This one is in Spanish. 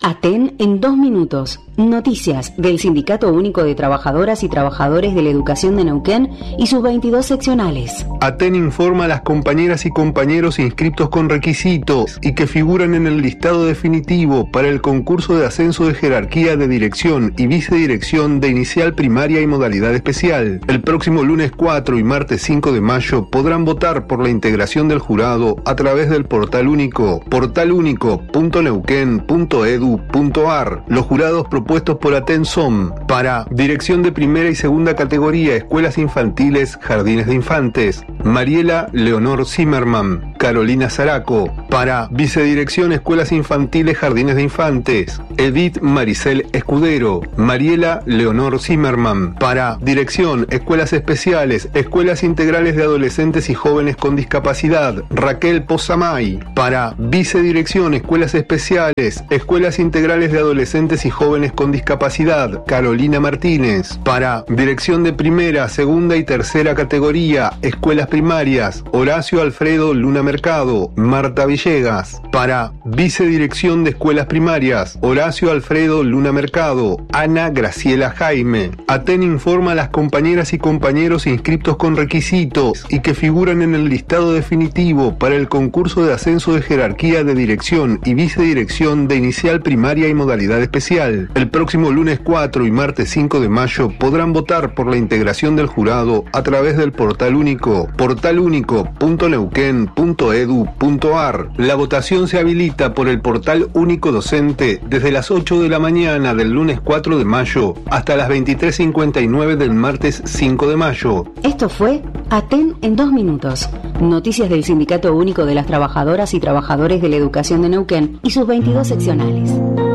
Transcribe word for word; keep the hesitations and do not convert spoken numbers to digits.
Aten en dos minutos. Noticias del Sindicato Único de Trabajadoras y Trabajadores de la Educación de Neuquén y sus veintidós seccionales. Aten informa a las compañeras y compañeros inscriptos con requisitos y que figuran en el listado definitivo para el concurso de ascenso de jerarquía de dirección y vicedirección de inicial primaria y modalidad especial. El próximo lunes cuatro y martes cinco de mayo podrán votar por la integración del jurado a través del portal único, portal único punto neuquén punto edu punto ar. Los jurados propuestos por Aten son: para Dirección de Primera y Segunda Categoría, Escuelas Infantiles, Jardines de Infantes, Mariela Leonor Zimmerman, Carolina Zaraco. Para Vicedirección, Escuelas Infantiles, Jardines de Infantes, Edith Maricel Escudero, Mariela Leonor Zimmerman. Para Dirección, Escuelas Especiales, Escuelas Integrales de Adolescentes y Jóvenes con Discapacidad, Raquel Pozamay. Para Vicedirección, Escuelas Especiales, Escuelas Integrales de Adolescentes y Jóvenes con Discapacidad, Carolina Martínez. Para Dirección de Primera, Segunda y Tercera Categoría, Escuelas Primarias, Horacio Alfredo Luna Mercado, Marta Villegas. Para Vicedirección de Escuelas Primarias, Horacio Alfredo Luna Mercado, Ana Graciela Jaime. Aten informa a las compañeras y compañeros inscriptos con requisitos y que figuran en el listado definitivo para el concurso de ascenso de jerarquía de dirección y vicedirección de inicial primaria y modalidad especial. El próximo lunes cuatro y martes cinco de mayo podrán votar por la integración del jurado a través del portal único, portal único punto neuquén punto edu punto ar. La votación se habilita por el portal único docente desde las ocho de la mañana del lunes cuatro de mayo hasta las veintitrés cincuenta y nueve del martes cinco de mayo. Esto fue Aten en dos minutos. Noticias del Sindicato Único de las Trabajadoras y Trabajadores de la Educación de Neuquén y sus veintidós seccionales.